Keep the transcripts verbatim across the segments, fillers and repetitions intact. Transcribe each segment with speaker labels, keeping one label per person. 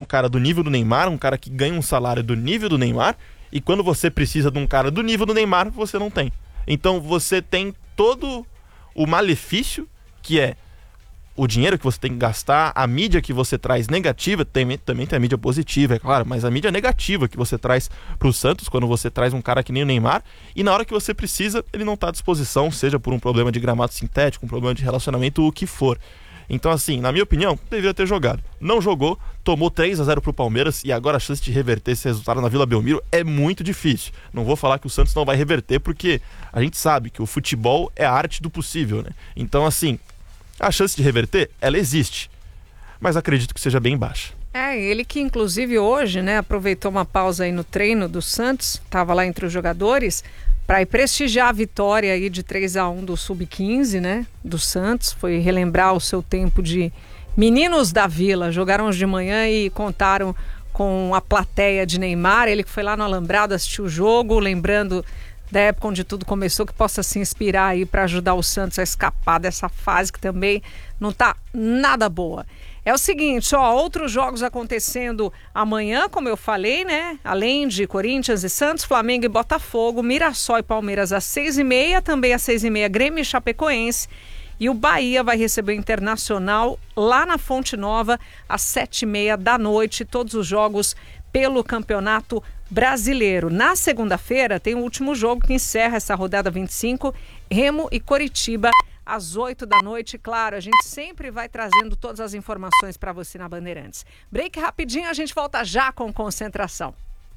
Speaker 1: cara do nível do Neymar, um cara que ganha um salário do nível do Neymar, e quando você precisa de um cara do nível do Neymar, você não tem. Então você tem todo o malefício, que é o dinheiro que você tem que gastar, a mídia que você traz negativa, tem, também tem a mídia positiva, é claro, mas a mídia negativa que você traz pro Santos, quando você traz um cara que nem o Neymar, e na hora que você precisa, ele não tá à disposição, seja por um problema de gramado sintético, um problema de relacionamento, o que for. Então, assim, na minha opinião, deveria ter jogado. Não jogou, tomou três a zero pro Palmeiras, e agora a chance de reverter esse resultado na Vila Belmiro é muito difícil. Não vou falar que o Santos não vai reverter, porque a gente sabe que o futebol é a arte do possível, né? Então, assim, a chance de reverter, ela existe, mas acredito que seja bem baixa.
Speaker 2: É, ele que inclusive hoje, né, aproveitou uma pausa aí no treino do Santos, estava lá entre os jogadores, para ir prestigiar a vitória aí de três a um do sub quinze, né, do Santos, foi relembrar o seu tempo de meninos da Vila, jogaram hoje de manhã e contaram com a plateia de Neymar, ele que foi lá no Alambrado assistir o jogo, lembrando da época onde tudo começou, que possa se inspirar aí para ajudar o Santos a escapar dessa fase que também não tá nada boa. É o seguinte, ó, outros jogos acontecendo amanhã, como eu falei, né? Além de Corinthians e Santos, Flamengo e Botafogo, Mirassol e Palmeiras às seis e meia, também às seis e meia Grêmio e Chapecoense. E o Bahia vai receber o Internacional lá na Fonte Nova às sete e meia da noite, todos os jogos pelo Campeonato Brasileiro. Na segunda-feira tem o último jogo que encerra essa rodada vinte e cinco, Remo e Coritiba, às oito da noite. Claro, a gente sempre vai trazendo todas as informações para você na Bandeirantes. Break rapidinho, a gente volta já com Concentração.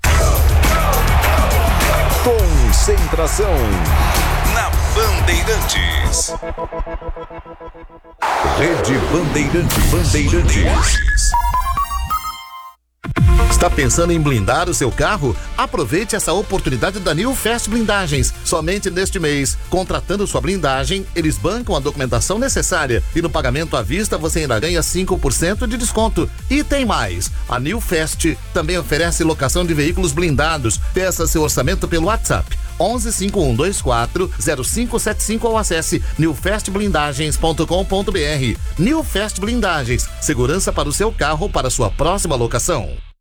Speaker 3: Concentração na Bandeirantes. Rede Bandeirantes. Bandeirantes.
Speaker 4: Está pensando em blindar o seu carro? Aproveite essa oportunidade da New Fast Blindagens. Somente neste mês, contratando sua blindagem, eles bancam a documentação necessária e no pagamento à vista você ainda ganha cinco por cento de desconto. E tem mais, a New Fast também oferece locação de veículos blindados. Peça seu orçamento pelo WhatsApp onze cinco um dois quatro zero cinco sete cinco ou acesse new fast blindagens ponto com ponto br. New Fast Blindagens, segurança para o seu carro para sua próxima locação.